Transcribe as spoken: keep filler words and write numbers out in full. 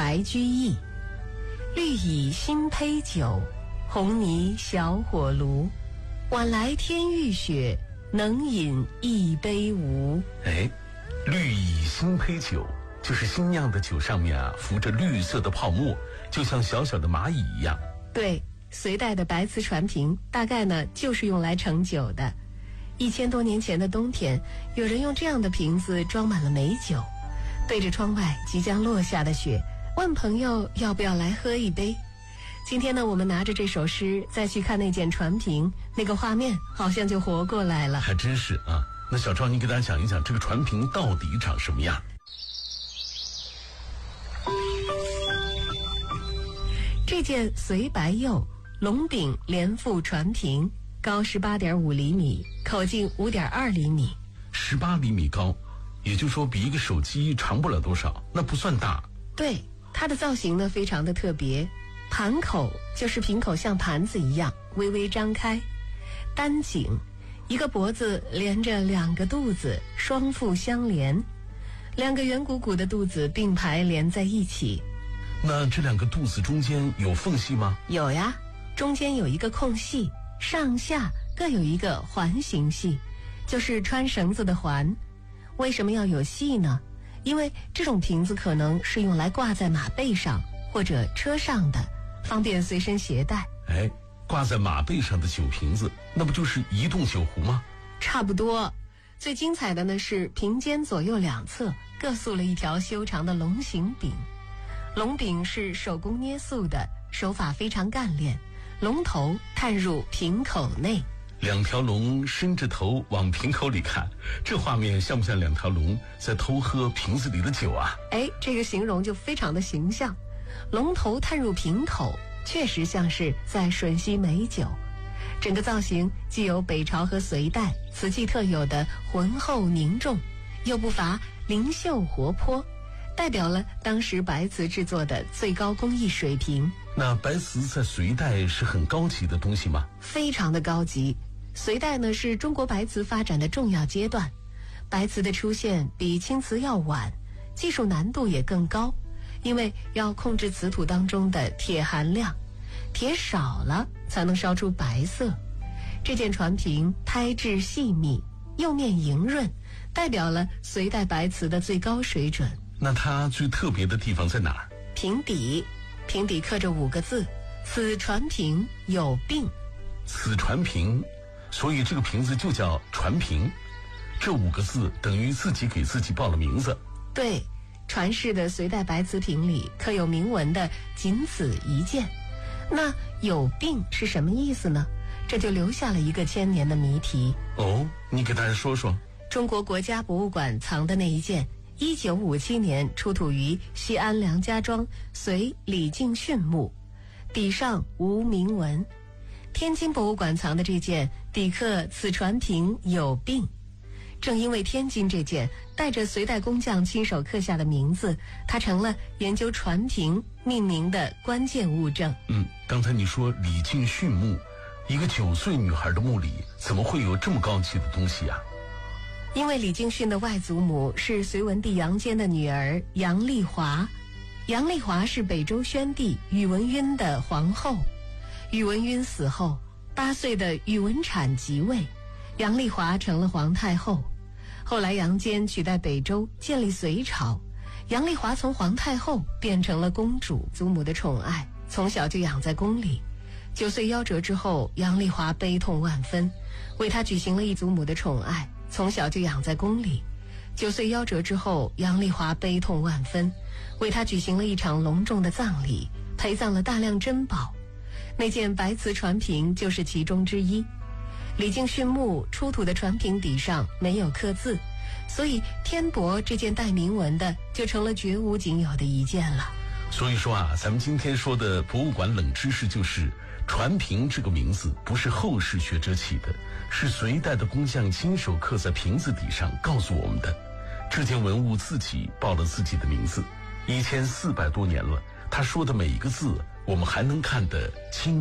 白居易。绿蚁新醅酒，红泥小火炉。晚来天欲雪，能饮一杯无。 哎，绿蚁新醅酒，就是新酿的酒上面啊浮着绿色的泡沫，就像小小的蚂蚁一样。 对，隋代的白瓷传瓶大概呢就是用来盛酒的。一千多年前的冬天，有人用这样的瓶子装满了美酒，对着窗外即将落下的雪，问朋友要不要来喝一杯。今天呢，我们拿着这首诗再去看那件传瓶，那个画面好像就活过来了。 还真是啊。那小赵，你给大家讲一讲这个传瓶到底长什么样？ 这件隋白釉龙柄连覆传瓶，高十八点五厘米，口径五点二厘米， 十八厘米高，也就是说比一个手机长不了多少，那不算大。 对，它的造型呢非常的特别，盘口就是瓶口像盘子一样微微张开，单颈，一个脖子连着两个肚子，双腹相连，两个圆鼓鼓的肚子并排连在一起。 那这两个肚子中间有缝隙吗？ 有呀，中间有一个空隙，上下各有一个环形隙，就是穿绳子的环。为什么要有隙呢？因为这种瓶子可能是用来挂在马背上或者车上的，方便随身携带。 哎，挂在马背上的酒瓶子，那不就是移动酒壶吗？ 差不多。最精彩的呢是瓶尖左右两侧各塑了一条修长的龙形柄。龙柄是手工捏塑的，手法非常干练，龙头探入瓶口内， 两条龙伸着头往瓶口里看，这画面像不像两条龙在偷喝瓶子里的酒啊？ 哎，这个形容就非常的形象。龙头探入瓶口，确实像是在吮吸美酒。整个造型既有北朝和隋代瓷器特有的浑厚凝重，又不乏灵秀活泼，代表了当时白瓷制作的最高工艺水平。 那白瓷在隋代是很高级的东西吗？ 非常的高级。隋代呢是中国白瓷发展的重要阶段，白瓷的出现比青瓷要晚，技术难度也更高，因为要控制瓷土当中的铁含量，铁少了才能烧出白色。这件传瓶胎质细密，釉面莹润，代表了隋代白瓷的最高水准。 那它最特别的地方在哪儿？ 瓶底，瓶底刻着五个字：此传瓶有病。 此传瓶，所以这个瓶子就叫传瓶。这五个字等于自己给自己报了名字。 对，传世的隋代白瓷瓶里刻有铭文的仅此一件。那有病是什么意思呢？这就留下了一个千年的谜题。 哦，你给大家说说。 中国国家博物馆藏的那一件一九五七年出土于西安梁家庄隋李敬训墓，底上无铭文。天津博物馆藏的这件底刻此传瓶有病。正因为天津这件带着隋代工匠亲手刻下的名字，它成了研究传瓶命名的关键物证。 嗯，刚才你说李敬训墓，一个九岁女孩的墓里怎么会有这么高级的东西啊？ 因为李敬训的外祖母是隋文帝杨坚的女儿杨丽华，杨丽华是北周宣帝宇文赟的皇后。宇文赟死后，八岁的宇文阐即位，杨丽华成了皇太后。后来杨坚取代北周，建立隋朝，杨丽华从皇太后变成了公主，祖母的宠爱，从小就养在宫里。九岁夭折之后，杨丽华悲痛万分，为她举行了一祖母的宠爱，从小就养在宫里。九岁夭折之后，杨丽华悲痛万分，为她举行了一场隆重的葬礼，陪葬了大量珍宝。那件白瓷传瓶就是其中之一。李敬训墓出土的传瓶底上没有刻字，所以天帛这件带铭文的就成了绝无仅有的一件了。 所以说啊，咱们今天说的博物馆冷知识就是传瓶这个名字不是后世学者起的，是隋代的工匠亲手刻在瓶子底上告诉我们的。这件文物自己报了自己的名字，一千四百多年了，他说的每一个字我们还能看得清